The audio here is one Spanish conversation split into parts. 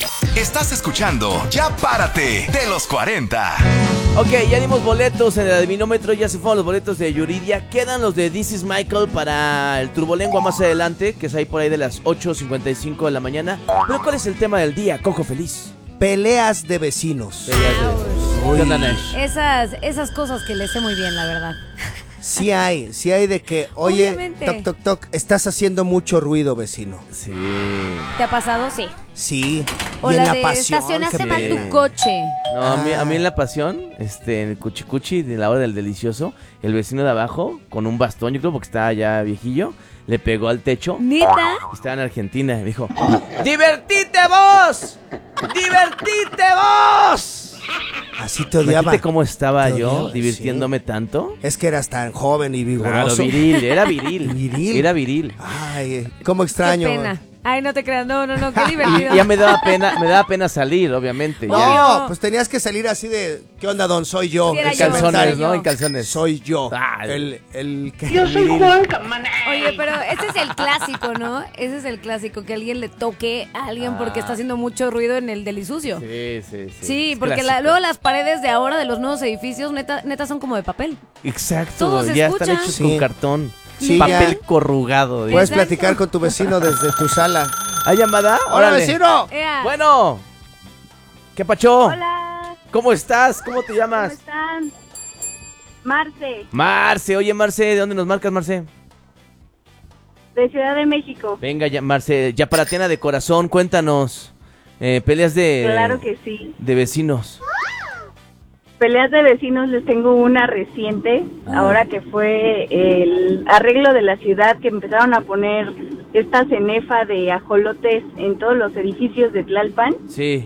Estás escuchando Ya Párate de los 40. Ok, ya dimos boletos en el adivinómetro, ya se fueron los boletos de Yuridia. Quedan los de This is Michael para el Turbolengua más adelante, que es ahí por ahí de las 8:55 de la mañana. Pero ¿cuál es el tema del día, Cojo Feliz? Peleas de vecinos. ¿Qué onda, Nash? Esas cosas que le sé muy bien, la verdad. Sí hay de que, oye, Obviamente. toc, toc, toc, estás haciendo mucho ruido, vecino. Sí. ¿Te ha pasado? Sí. Sí. O y en la la de pasión. estacionaste que mal me- tu coche. No, a mí en la pasión, en el cuchicuchi de la hora del delicioso, el vecino de abajo, con un bastón, yo creo porque estaba ya viejillo, le pegó al techo. ¿Neta? Estaba en Argentina y me dijo, ¡divertite vos! ¡Divertite vos! Así te odiaba. Imagínate cómo estaba Te yo odiaba, divirtiéndome tanto. Es que eras tan joven y Claro, vigoroso. viril, era viril. ¿Viril? Era viril. Ay, cómo extraño. Qué pena. Ay, no te creas. No, qué divertido. Y ya me daba pena salir, obviamente. No, Ya. pues tenías que salir así de, ¿qué onda, don? Soy yo. Sí, era En yo, calzones, soy ¿no? yo. En calzones. Soy yo. Ah, El que... Yo soy Juan Camaney. Oye, pero ese es el clásico, ¿no? Ese es el clásico, que alguien le toque a alguien porque está haciendo mucho ruido en el delisucio. Sí. Sí, Es porque clásico. luego las paredes de ahora de los nuevos edificios neta son como de papel. Exacto, Todo se ya escucha. están hechos Sí. con cartón. Sí, papel ya. corrugado. Puedes Exacto. platicar con tu vecino desde tu sala. ¿Hay llamada? ¡Hola, Órale. vecino! Ea. Bueno. ¿Qué pacho? Hola, ¿Cómo estás? ¿Cómo te ¿cómo llamas? están? Marce, Marce, oye Marce, ¿de dónde nos marcas, Marce? de Ciudad de México. Venga, ya, Marce, ya paratena de corazón, cuéntanos. Peleas Claro que sí. de vecinos. Peleas de vecinos les tengo una reciente, ahora que fue el arreglo de la ciudad, que empezaron a poner esta cenefa de ajolotes en todos los edificios de Tlalpan. Sí.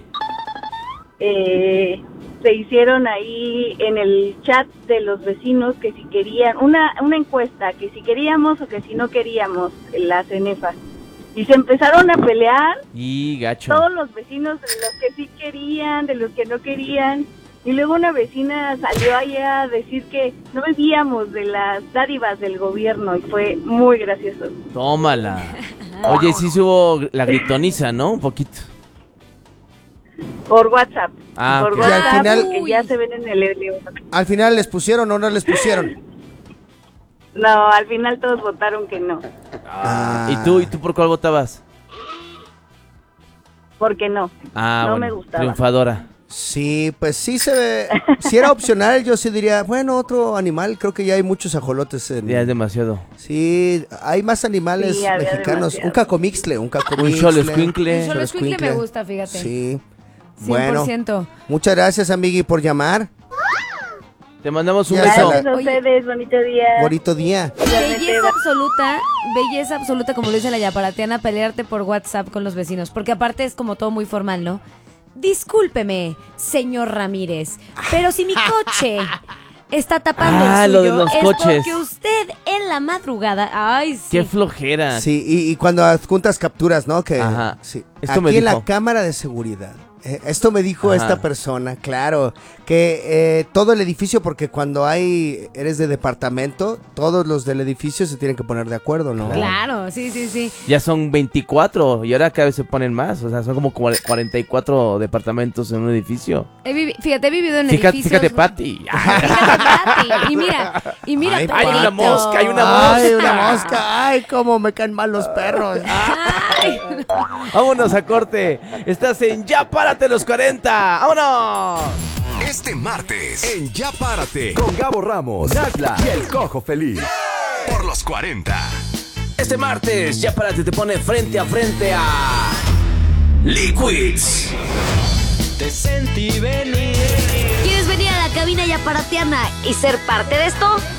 Se hicieron ahí en el chat de los vecinos que si querían, una encuesta, que si queríamos o que si no queríamos la cenefa. Y se empezaron a pelear Y gacho. todos los vecinos, de los que sí querían, de los que no querían. Y luego una vecina salió allá a decir que no vivíamos de las dádivas del gobierno y fue muy gracioso. Tómala. Oye, sí hubo la gritoniza, ¿no? Un poquito. Por WhatsApp. Ah, por ok. Y al WhatsApp, final- porque ya se ven en el elevador. ¿Al final les pusieron o no les pusieron? No, al final todos votaron que no. Ah. ¿Y tú por cuál votabas? Porque no. Ah, No bueno, me gustaba. triunfadora. Sí, pues sí se ve. Si era opcional, yo sí diría, bueno, otro animal. Creo que ya hay muchos ajolotes en. Ya es demasiado. Sí, hay más animales Sí, había mexicanos. demasiado. Un cacomixtle, un Un cacomixtle. cholo escuincle. Un solo escuincle me gusta, fíjate. Sí. 100%. Bueno, muchas gracias, amigui, por llamar. Te mandamos un Ya beso. se Gracias a Oye. ustedes, bonito día. Bonito día. Belleza absoluta, como lo dice la yaparateana, pelearte por WhatsApp con los vecinos. Porque aparte es como todo muy formal, ¿no? Discúlpeme, señor Ramírez, pero si mi coche está tapando Ah, el lo de suyo, los es coches. porque usted en la madrugada... Ay, sí. Qué flojera. Sí, y cuando adjuntas capturas, ¿no? Que Ajá. sí. Esto me Aquí en dijo. la cámara de seguridad. Esto me dijo Ajá. esta persona, claro, que todo el edificio, porque cuando eres de departamento, todos los del edificio se tienen que poner de acuerdo, ¿no? Claro, sí. Ya son 24 y ahora cada vez se ponen más. O sea, son como 44 departamentos en un edificio. Fíjate, he vivido en Fíjate, edificios... Pati. Fíjate, Pati. Y mira, Ay, hay una Pedrito. mosca, hay una Ay, mosca. una mosca. Ay, cómo me caen mal los perros. Ay. Vámonos a corte. Estás en Ya Párate los 40. ¡Vámonos! Este martes en Ya Párate con Gabo Ramos, Nagla y el Cojo Feliz. Por los 40. Este martes, Ya Párate te pone frente a frente a Liquids. Te sentí venir. ¿Quieres venir a la cabina yaparateana y ser parte de esto?